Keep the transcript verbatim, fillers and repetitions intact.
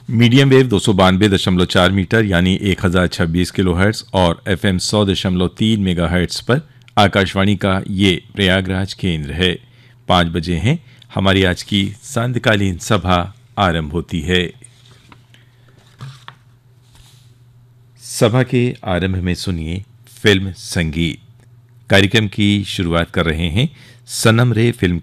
Medium wave दो सौ बानवे दशमलव चार मीटर यानी एक हजार छब्बीस किलो हर्ट्स और एफ एम सौ दशमलव तीन मेगा हर्ट्स पर आकाशवाणी का ये प्रयागराज केंद्र है। पाँच बजे हैं, हमारी आज की सांध्यकालीन सभा आरंभ होती है। सभा के आरंभ में सुनिए फिल्म संगीत। कार्यक्रम की शुरुआत कर रहे हैं सनम रे फिल्म